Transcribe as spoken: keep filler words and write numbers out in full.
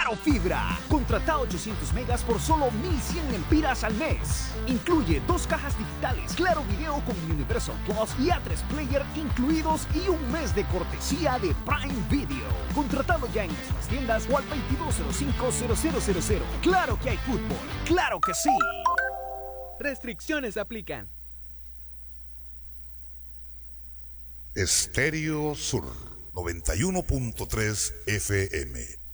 Claro Fibra. Contrata ochocientos megas por solo mil cien lempiras al mes. Incluye dos cajas digitales, Claro Video con Universal Plus y A tres Player incluidos y un mes de cortesía de Prime Video. Contratalo ya en nuestras tiendas o al veintidós cero cinco cero cero cero cero. Claro que hay fútbol. ¡Claro que sí! Restricciones aplican. Estéreo Sur noventa y uno punto tres F M.